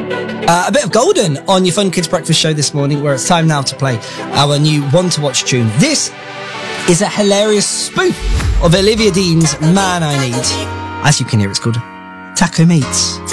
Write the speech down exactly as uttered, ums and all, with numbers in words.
Uh, a bit of Golden on your Fun Kids Breakfast show this morning, where it's time now to play our new One to Watch tune. This is a hilarious spoof of Olivia Dean's Man I Need. As you can hear, it's called Taco Meats.